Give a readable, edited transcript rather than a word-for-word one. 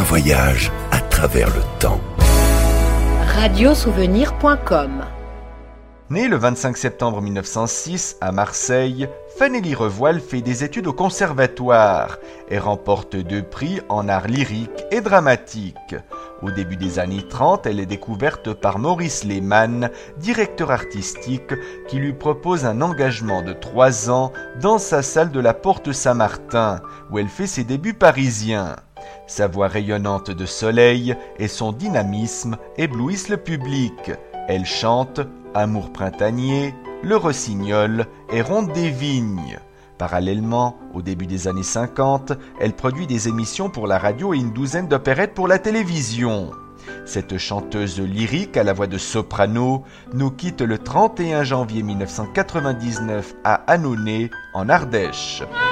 voyage à travers le temps. Radiosouvenir.com. Née le 25 septembre 1906 à Marseille, Fanny Revoile fait des études au conservatoire et remporte 2 prix en art lyrique et dramatique. Au début des années 30, elle est découverte par Maurice Lehmann, directeur artistique, qui lui propose un engagement de 3 ans dans sa salle de la Porte Saint-Martin, où elle fait ses débuts parisiens. Sa voix rayonnante de soleil et son dynamisme éblouissent le public. Elle chante Amour printanier, Le Rossignol et Ronde des vignes. Parallèlement, au début des années 50, elle produit des émissions pour la radio et une douzaine d'opérettes pour la télévision. Cette chanteuse lyrique à la voix de soprano nous quitte le 31 janvier 1999 à Annonay, en Ardèche.